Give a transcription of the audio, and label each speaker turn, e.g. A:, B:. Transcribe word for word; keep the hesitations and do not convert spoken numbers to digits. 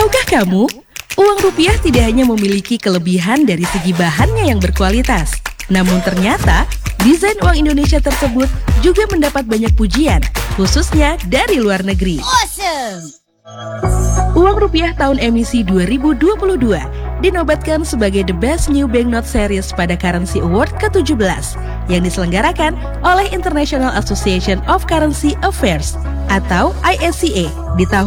A: Tahukah kamu, uang rupiah tidak hanya memiliki kelebihan dari segi bahannya yang berkualitas, namun ternyata desain uang Indonesia tersebut juga mendapat banyak pujian, khususnya dari luar negeri.
B: Awesome!
A: Uang rupiah tahun emisi dua ribu dua puluh dua dinobatkan sebagai The Best New Banknote Series pada Currency Award ke tujuh belas yang diselenggarakan oleh International Association of Currency Affairs atau I A C A di tahun